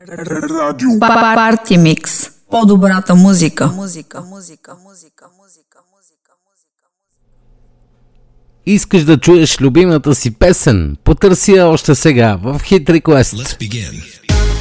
Парти Микс. По-добрата музика. Искаш да чуеш любимата си песен? Потърси я още сега в Hit Request.